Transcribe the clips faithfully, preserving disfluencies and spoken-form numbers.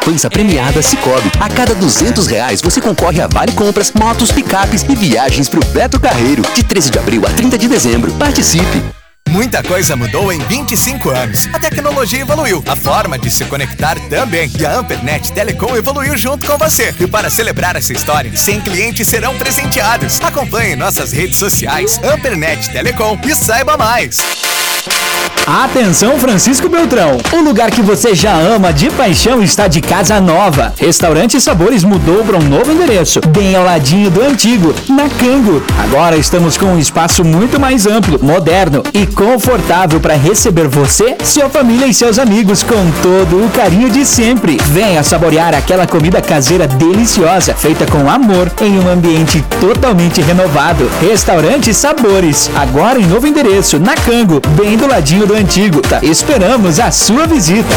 Poupança premiada Sicoob. A cada duzentos reais você concorre a vale compras, motos, picapes e viagens pro Beto Carreiro. De treze de abril a trinta de dezembro. Participe! Muita coisa mudou em vinte e cinco anos. A tecnologia evoluiu, a forma de se conectar também. E a Ampernet Telecom evoluiu junto com você. E para celebrar essa história, cem clientes serão presenteados. Acompanhe nossas redes sociais, Ampernet Telecom, e saiba mais. Atenção, Francisco Beltrão, o lugar que você já ama de paixão está de casa nova. Restaurante Sabores mudou para um novo endereço, bem ao ladinho do antigo, na Cango. Agora estamos com um espaço muito mais amplo, moderno e confortável para receber você, sua família e seus amigos com todo o carinho de sempre. Venha saborear aquela comida caseira deliciosa, feita com amor, em um ambiente totalmente renovado. Restaurante Sabores, agora em novo endereço, na Cango, bem do ladinho do antigo. Tá? Esperamos a sua visita.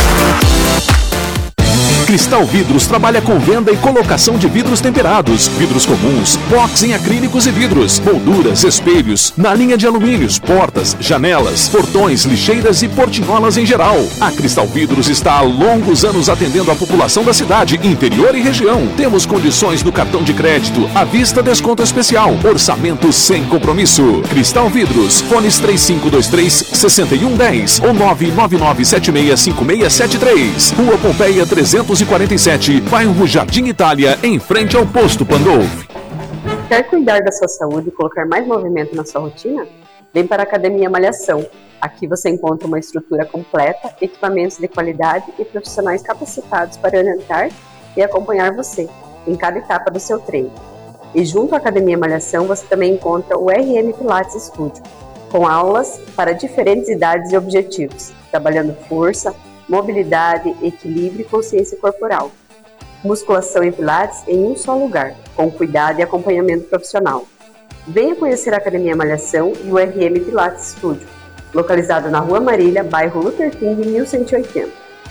Cristal Vidros trabalha com venda e colocação de vidros temperados, vidros comuns, box em acrílicos e vidros, molduras, espelhos, na linha de alumínios, portas, janelas, portões, lixeiras e portinholas em geral. A Cristal Vidros está há longos anos atendendo a população da cidade, interior e região. Temos condições no cartão de crédito, à vista desconto especial, orçamento sem compromisso. Cristal Vidros, fones três cinco dois três, seis um um zero ou nove nove nove sete seis cinco seis sete três. Rua Pompeia trezentos e quarenta e sete, bairro Jardim Itália, em frente ao posto Pandolf. Quer cuidar da sua saúde e colocar mais movimento na sua rotina? Vem para a Academia Malhação. Aqui você encontra uma estrutura completa, equipamentos de qualidade e profissionais capacitados para orientar e acompanhar você em cada etapa do seu treino. E junto à Academia Malhação você também encontra o R M Pilates Studio, com aulas para diferentes idades e objetivos, trabalhando força, mobilidade, equilíbrio e consciência corporal. Musculação e pilates em um só lugar, com cuidado e acompanhamento profissional. Venha conhecer a Academia Malhação e o R M Pilates Studio, localizado na Rua Marília, bairro Luther King, mil cento e oitenta.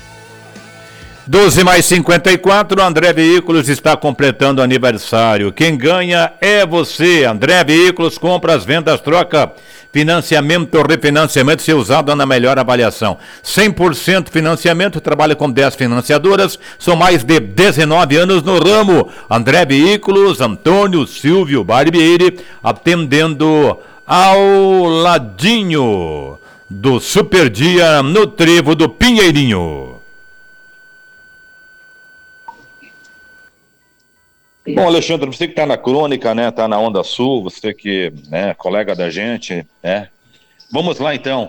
doze mais cinquenta e quatro, André Veículos está completando aniversário. Quem ganha é você. André Veículos, compras, vendas, troca, financiamento, refinanciamento, ser usado na melhor avaliação. cem por cento financiamento, trabalha com dez financiadoras, são mais de dezenove anos no ramo. André Veículos, Antônio Silvio Barbieri, atendendo ao ladinho do Super Dia, no Trevo do Pinheirinho. Bom, Alexandre, você que está na crônica, né, está na Onda Sul, você que é né, colega da gente, né? Vamos lá, então.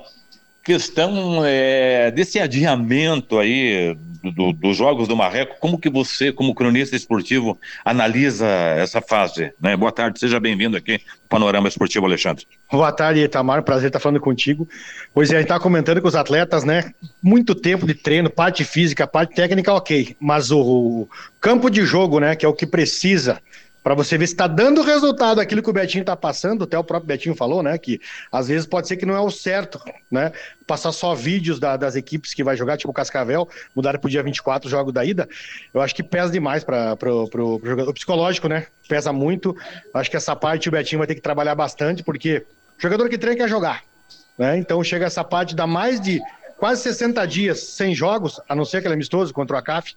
Questão é, desse adiamento aí dos do, do Jogos do Marreco, como que você, como cronista esportivo, analisa essa fase? Né? Boa tarde, seja bem-vindo aqui no Panorama Esportivo, Alexandre. Boa tarde, Itamar, prazer estar falando contigo. Pois é, a gente está comentando com os atletas, né? Muito tempo de treino, parte física, parte técnica, ok. Mas o, o campo de jogo, né, que é o que precisa para você ver se está dando resultado aquilo que o Betinho está passando, até o próprio Betinho falou, né, que às vezes pode ser que não é o certo, né, passar só vídeos da, das equipes que vai jogar, tipo o Cascavel, mudaram para o dia vinte e quatro, jogo da ida, eu acho que pesa demais para pro, pro, pro jogador, o psicológico, né, pesa muito, acho que essa parte o Betinho vai ter que trabalhar bastante, porque o jogador que treina quer jogar, né, então chega essa parte, dá mais de quase sessenta dias sem jogos, a não ser aquele amistoso contra o A C A F,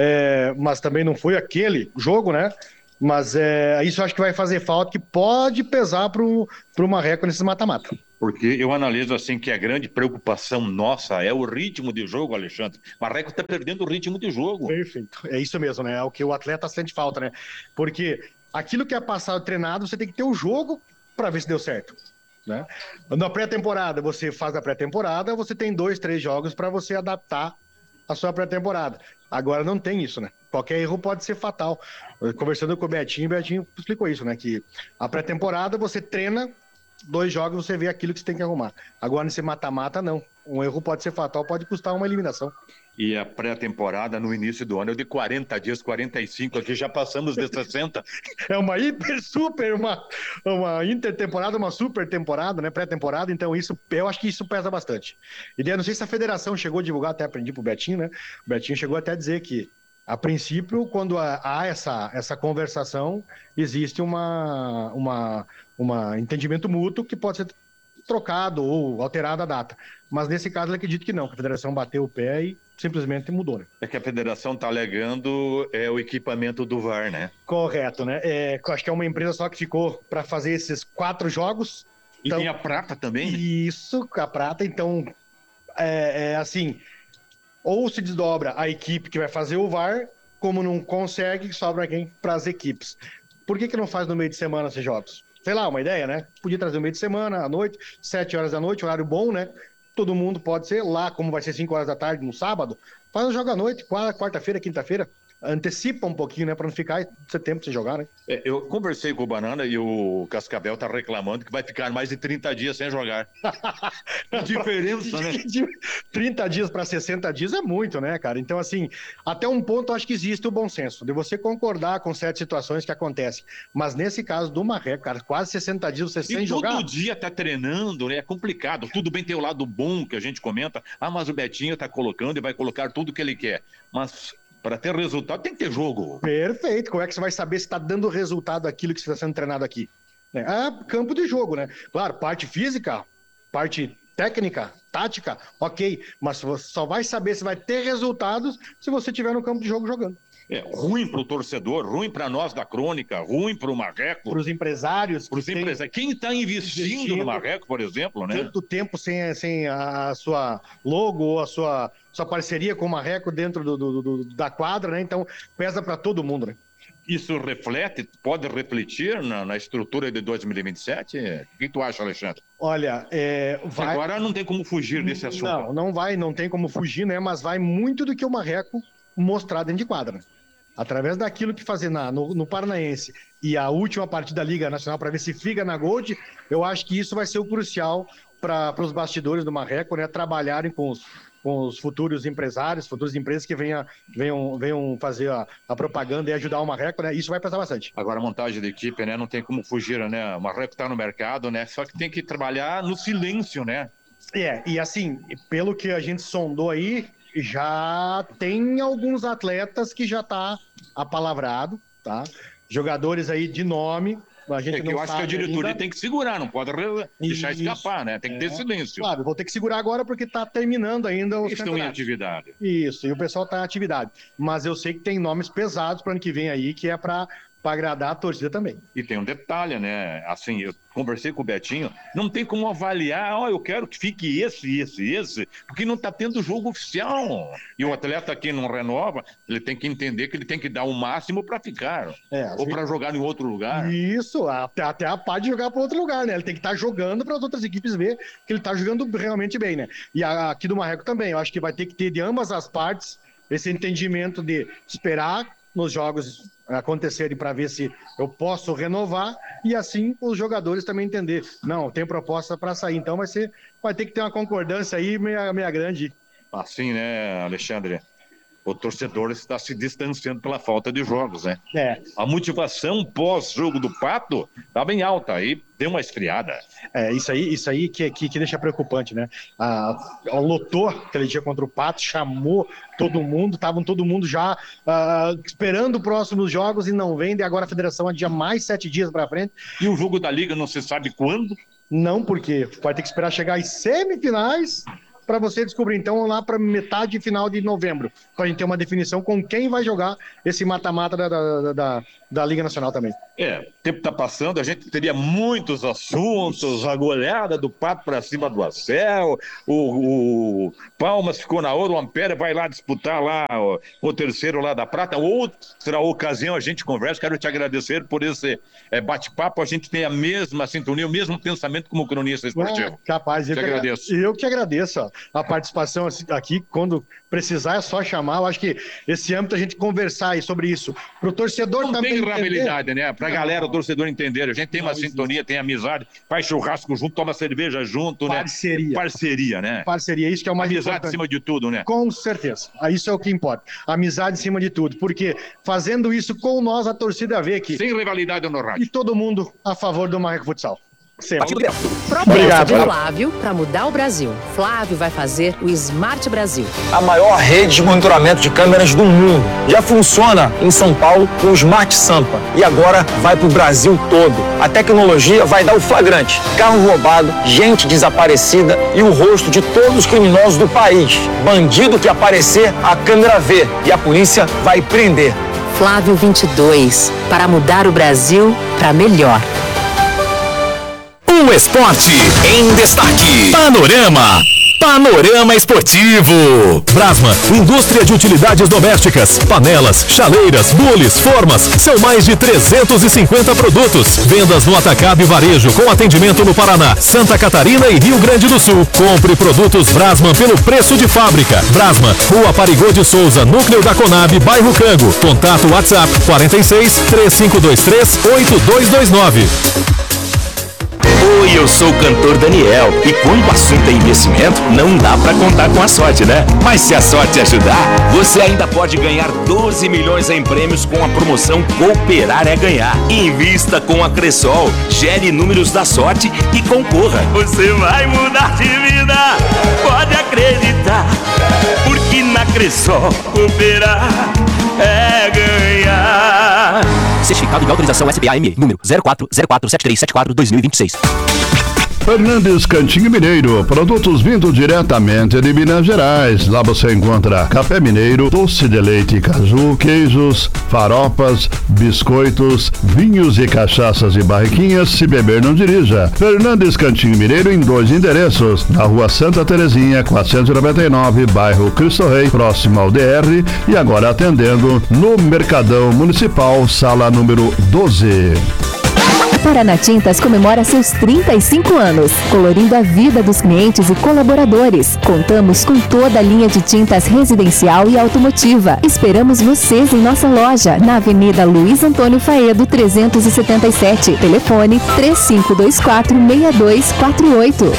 é, mas também não foi aquele jogo, né, mas é, isso eu acho que vai fazer falta, que pode pesar para o Marreco nesses mata-mata. Porque eu analiso assim que a grande preocupação nossa é o ritmo de jogo, Alexandre. Marreco está perdendo o ritmo de jogo. Perfeito, é isso mesmo, né? É o que o atleta sente falta, né? Porque aquilo que é passado treinado, você tem que ter o jogo para ver se deu certo, né? Na pré-temporada, você faz a pré-temporada, você tem dois, três jogos para você adaptar a sua pré-temporada. Agora não tem isso, né? Qualquer erro pode ser fatal. Conversando com o Betinho, o Betinho explicou isso, né? Que a pré-temporada você treina, dois jogos você vê aquilo que você tem que arrumar. Agora nesse mata-mata, não. Um erro pode ser fatal, pode custar uma eliminação. E a pré-temporada no início do ano é de quarenta dias, quarenta e cinco, aqui já passamos de sessenta. É uma hiper, super, uma, uma intertemporada, uma super temporada, né? Pré-temporada, então isso, eu acho que isso pesa bastante. E daí, eu não sei se a federação chegou a divulgar, até aprendi pro Betinho, né? O Betinho chegou até a dizer que, a princípio, quando há essa, essa conversação, existe uma, uma, uma entendimento mútuo que pode ser trocado ou alterada a data. Mas nesse caso, eu acredito que não, que a federação bateu o pé e simplesmente mudou, né? É que a federação está alegando é, o equipamento do V A R, né? Correto, né? É, acho que é uma empresa só que ficou para fazer esses quatro jogos. E então, tem a prata também, né? Isso, a prata. Então, é, é assim, ou se desdobra a equipe que vai fazer o V A R, como não consegue, sobra quem para as equipes. Por que que não faz no meio de semana esses jogos? Sei lá, uma ideia, né? Podia trazer no meio de semana, à noite, sete horas da noite, horário bom, né? Todo mundo pode ser lá, como vai ser cinco horas da tarde no sábado, faz um jogo à noite, quarta-feira, quinta-feira. Antecipa um pouquinho, né? Pra não ficar esse tempo sem jogar, né? É, eu conversei com o Banana e o Cascavel tá reclamando que vai ficar mais de trinta dias sem jogar. Que diferença, né? trinta dias para sessenta dias é muito, né, cara? Então, assim, até um ponto eu acho que existe o bom senso, de você concordar com certas situações que acontecem. Mas nesse caso do Marreco, cara, quase sessenta dias você E sem jogar. todo dia tá treinando, né? É complicado. Tudo bem tem o lado bom que a gente comenta. Ah, mas o Betinho tá colocando e vai colocar tudo que ele quer. Mas para ter resultado tem que ter jogo. Perfeito. Como é que você vai saber se está dando resultado aquilo que está sendo treinado aqui? É campo de jogo, né? Claro, parte física, parte técnica, tática, ok. Mas você só vai saber se vai ter resultados se você estiver no campo de jogo jogando. É ruim pro torcedor, ruim para nós da crônica, ruim pro Marreco. Para os empresários. Para os empresários. Quem está investindo, investindo no Marreco, por exemplo, né? Tanto tempo sem, sem a sua logo ou a sua, sua parceria com o Marreco dentro do, do, do, da quadra, né? Então pesa para todo mundo, né? Isso reflete, pode refletir na, na estrutura de dois mil e vinte e sete? O que tu acha, Alexandre? Olha, é, vai... agora não tem como fugir desse assunto. Não, não vai, não tem como fugir, né? Mas vai muito do que o Marreco mostrar dentro de quadra, né? Através daquilo que fazer na, no, no Paranaense e a última partida da Liga Nacional para ver se fica na Gold, eu acho que isso vai ser o crucial para os bastidores do Marreco, né? Trabalharem com os, com os futuros empresários, futuras empresas que venham, venham, venham fazer a, a propaganda e ajudar o Marreco, né? Isso vai pesar bastante. Agora a montagem da equipe, né? Não tem como fugir, né? O Marreco está no mercado, né? Só que tem que trabalhar no silêncio, né? É, e assim, pelo que a gente sondou aí, já tem alguns atletas que já tá apalavrado, tá? Jogadores aí de nome, a gente é que não eu acho que a diretoria ainda. tem que segurar, não pode re... deixar Isso. escapar, né? Tem que É. ter silêncio. Claro, vou ter que segurar agora porque tá terminando ainda os Estão em campeonatos. atividade. Isso, e o pessoal tá em atividade. Mas eu sei que tem nomes pesados para ano que vem aí, que é para agradar a torcida também. E tem um detalhe, né? Assim, eu conversei com o Betinho, não tem como avaliar, ó, oh, eu quero que fique esse, esse, esse, porque não tá tendo jogo oficial. E o atleta que não renova, ele tem que entender que ele tem que dar o máximo para ficar. É, ou para jogar em outro lugar. Isso, até, até a parte de jogar para outro lugar, né? Ele tem que estar tá jogando para as outras equipes ver que ele tá jogando realmente bem, né? E a, aqui do Marreco também, eu acho que vai ter que ter de ambas as partes esse entendimento de esperar nos jogos acontecerem para ver se eu posso renovar e assim os jogadores também entender. Não, tem proposta para sair, então vai ser, vai ter que ter uma concordância aí meia, meia grande. Assim, né, Alexandre? O torcedor está se distanciando pela falta de jogos, né? É. A motivação pós-jogo do Pato tá bem alta, aí deu uma esfriada. É, isso aí, isso aí que, que, que deixa preocupante, né? Ah, lotou aquele dia contra o Pato, chamou todo mundo, estavam todo mundo já ah, esperando os próximos jogos e não vende, agora a federação adia mais sete dias para frente. E o jogo da Liga não se sabe quando? Não, porque vai ter que esperar chegar às semifinais para você descobrir, então, lá para metade final de novembro, para a gente ter uma definição com quem vai jogar esse mata-mata da, da, da, da Liga Nacional também. É, o tempo está passando, a gente teria muitos assuntos, a goleada do Pato para cima do Acel, o, o Palmas ficou na outra, o Ampere vai lá disputar lá o, o terceiro lá da Prata, outra ocasião a gente conversa, quero te agradecer por esse é, bate-papo, a gente tem a mesma sintonia, o mesmo pensamento como cronista esportivo. É, capaz, eu te que agradeço. Eu que agradeço, ó, a participação aqui, quando precisar é só chamar, eu acho que esse âmbito a gente conversar aí sobre isso, pro torcedor não também tem irrabilidade, né? Pra galera, o torcedor entender. A gente tem uma Não, sintonia, existe. tem amizade, faz churrasco junto, toma cerveja junto, Parceria. né? Parceria, né? Parceria, isso que é o mais Amizade importante. acima de tudo, né? Com certeza. Isso é o que importa. Amizade em cima de tudo. Porque fazendo isso com nós, a torcida vê que. Sem rivalidade no rádio. E todo mundo a favor do Marreco Futsal. Obrigado. Flávio para mudar o Brasil. Flávio vai fazer o Smart Brasil. A maior rede de monitoramento de câmeras do mundo. Já funciona em São Paulo com o Smart Sampa. E agora vai para o Brasil todo. A tecnologia vai dar o flagrante. Carro roubado, gente desaparecida e o rosto de todos os criminosos do país. Bandido que aparecer, a câmera vê. E a polícia vai prender. Flávio vinte e dois. Para mudar o Brasil para melhor. O esporte em destaque. Panorama. Panorama Esportivo. Brasma, indústria de utilidades domésticas, panelas, chaleiras, bules, formas. São mais de trezentos e cinquenta produtos. Vendas no atacado e varejo com atendimento no Paraná, Santa Catarina e Rio Grande do Sul. Compre produtos Brasman pelo preço de fábrica. Brasman, Rua Parigô de Souza, Núcleo da Conab, bairro Cango. Contato WhatsApp quarenta e seis, três cinco dois três, oito dois dois nove. Oi, eu sou o cantor Daniel e quando o assunto é investimento, não dá pra contar com a sorte, né? Mas se a sorte ajudar, você ainda pode ganhar doze milhões em prêmios com a promoção Cooperar é Ganhar. Invista com a Cressol, gere números da sorte e concorra. Você vai mudar de vida, pode acreditar, porque na Cressol cooperar é ganhar. Certificado de autorização S B A M E, número zero quatro zero quatro sete três sete quatro dois mil e vinte e seis. Fernandes Cantinho Mineiro, produtos vindo diretamente de Minas Gerais. Lá você encontra café mineiro, doce de leite e caju, queijos, faropas, biscoitos, vinhos e cachaças e barriquinhas. Se beber, não dirija. Fernandes Cantinho Mineiro em dois endereços. Na rua Santa Terezinha, quatrocentos e noventa e nove, bairro Cristo Rei, próximo ao D R. E agora atendendo no Mercadão Municipal, sala número doze. Paraná Tintas comemora seus trinta e cinco anos, colorindo a vida dos clientes e colaboradores. Contamos com toda a linha de tintas residencial e automotiva. Esperamos vocês em nossa loja, na Avenida Luiz Antônio Faedo, trezentos e setenta e sete. Telefone três cinco dois quatro, seis dois quatro oito.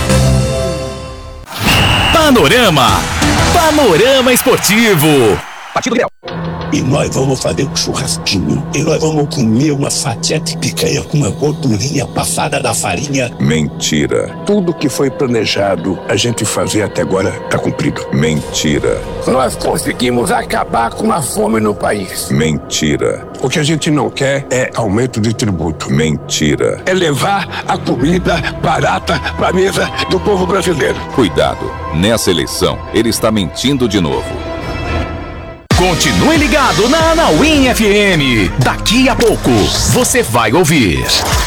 Panorama. Panorama Esportivo. Partido Grêmio. E nós vamos fazer um churrasquinho. E nós vamos comer uma fatia de picanha com uma gordurinha passada da farinha. Mentira. Tudo que foi planejado a gente fazer até agora está cumprido. Mentira. Nós conseguimos acabar com a fome no país. Mentira. O que a gente não quer é aumento de tributo. Mentira. É levar a comida barata para a mesa do povo brasileiro. Cuidado. Nessa eleição, ele está mentindo de novo. Continue ligado na Anauim F M. Daqui a pouco você vai ouvir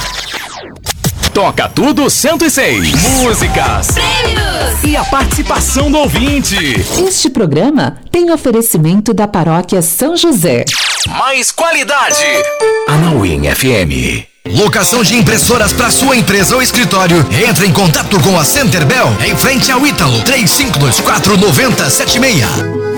Toca Tudo cento e seis. Músicas, prêmios e a participação do ouvinte. Este programa tem oferecimento da Paróquia São José. Mais qualidade. Anauim F M. Locação de impressoras para sua empresa ou escritório. Entre em contato com a Centerbel em frente ao Ítalo. três cinco dois quatro, nove zero sete seis.